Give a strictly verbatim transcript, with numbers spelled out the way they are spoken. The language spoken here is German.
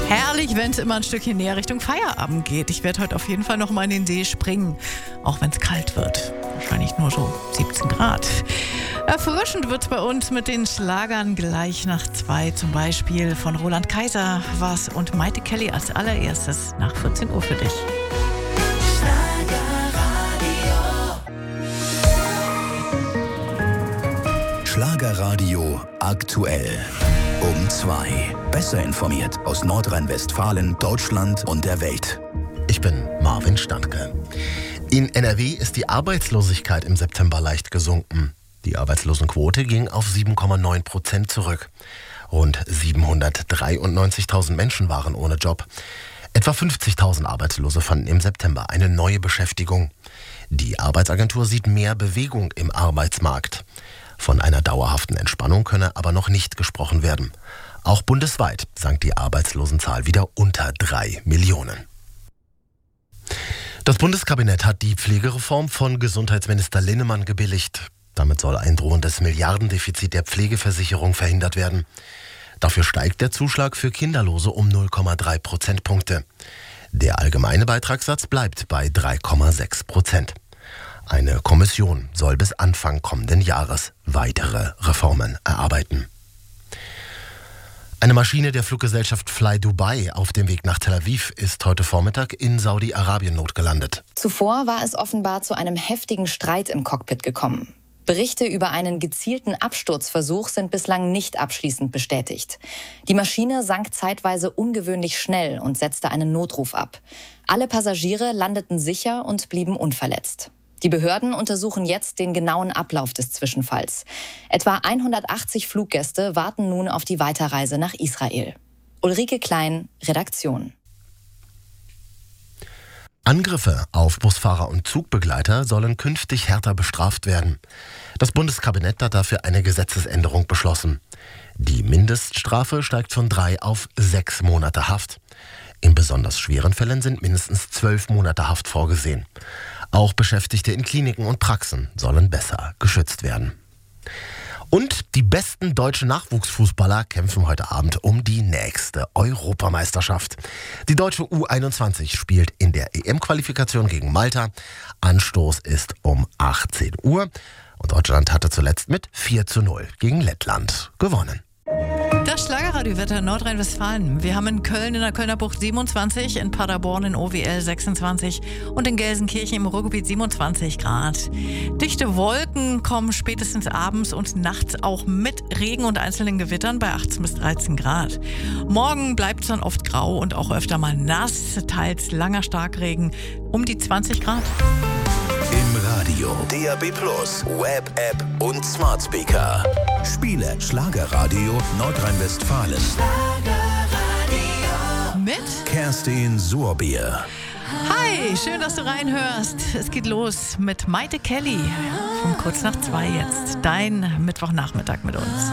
Herrlich, wenn es immer ein Stückchen näher Richtung Feierabend geht. Ich werde heute auf jeden Fall noch mal in den See springen, auch wenn es kalt wird. Wahrscheinlich nur so siebzehn Grad. Erfrischend wird es bei uns mit den Schlagern gleich nach zwei. Zum Beispiel von Roland Kaiser was und Maite Kelly als allererstes nach vierzehn Uhr für dich. Schlagerradio aktuell. Um zwei. Besser informiert aus Nordrhein-Westfalen, Deutschland und der Welt. Ich bin Marvin Standke. In N R W ist die Arbeitslosigkeit im September leicht gesunken. Die Arbeitslosenquote ging auf sieben Komma neun Prozent zurück. Rund siebenhundertdreiundneunzigtausend Menschen waren ohne Job. Etwa fünfzigtausend Arbeitslose fanden im September eine neue Beschäftigung. Die Arbeitsagentur sieht mehr Bewegung im Arbeitsmarkt. Von einer dauerhaften Entspannung könne aber noch nicht gesprochen werden. Auch bundesweit sank die Arbeitslosenzahl wieder unter drei Millionen. Das Bundeskabinett hat die Pflegereform von Gesundheitsminister Linnemann gebilligt. Damit soll ein drohendes Milliardendefizit der Pflegeversicherung verhindert werden. Dafür steigt der Zuschlag für Kinderlose um null Komma drei Prozentpunkte. Der allgemeine Beitragssatz bleibt bei drei Komma sechs Prozent. Eine Kommission soll bis Anfang kommenden Jahres weitere Reformen erarbeiten. Eine Maschine der Fluggesellschaft Fly Dubai auf dem Weg nach Tel Aviv ist heute Vormittag in Saudi-Arabien notgelandet. Zuvor war es offenbar zu einem heftigen Streit im Cockpit gekommen. Berichte über einen gezielten Absturzversuch sind bislang nicht abschließend bestätigt. Die Maschine sank zeitweise ungewöhnlich schnell und setzte einen Notruf ab. Alle Passagiere landeten sicher und blieben unverletzt. Die Behörden untersuchen jetzt den genauen Ablauf des Zwischenfalls. Etwa hundertachtzig Fluggäste warten nun auf die Weiterreise nach Israel. Ulrike Klein, Redaktion. Angriffe auf Busfahrer und Zugbegleiter sollen künftig härter bestraft werden. Das Bundeskabinett hat dafür eine Gesetzesänderung beschlossen. Die Mindeststrafe steigt von drei auf sechs Monate Haft. In besonders schweren Fällen sind mindestens zwölf Monate Haft vorgesehen. Auch Beschäftigte in Kliniken und Praxen sollen besser geschützt werden. Und die besten deutschen Nachwuchsfußballer kämpfen heute Abend um die nächste Europameisterschaft. Die deutsche U einundzwanzig spielt in der E M-Qualifikation gegen Malta. Anstoß ist um achtzehn Uhr. Und Deutschland hatte zuletzt mit vier zu null gegen Lettland gewonnen. Das Schlagerradiowetter in Nordrhein-Westfalen. Wir haben in Köln in der Kölner Bucht siebenundzwanzig, in Paderborn in O W L sechsundzwanzig und in Gelsenkirchen im Ruhrgebiet siebenundzwanzig Grad. Dichte Wolken kommen spätestens abends und nachts auch mit Regen und einzelnen Gewittern bei achtzehn bis dreizehn Grad. Morgen bleibt es dann oft grau und auch öfter mal nass, teils langer Starkregen um die zwanzig Grad. Im Radio, D A B Plus, Web-App und Smart Speaker. Spiele Schlagerradio Nordrhein-Westfalen. Mit Kerstin Sorbier. Hi, schön, dass du reinhörst. Es geht los mit Maite Kelly. Um kurz nach zwei jetzt. Dein Mittwochnachmittag mit uns.